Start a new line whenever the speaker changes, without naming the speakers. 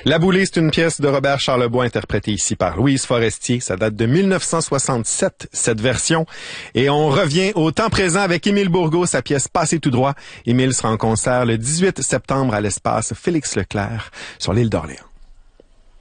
La Boulée, c'est une pièce de Robert Charlebois interprétée ici par Louise Forestier. Ça date de 1967, cette version. Et on revient au temps présent avec Émile Bourgault, sa pièce Passez tout droit. Émile sera en concert le 18 septembre à l'espace Félix Leclerc sur l'île d'Orléans.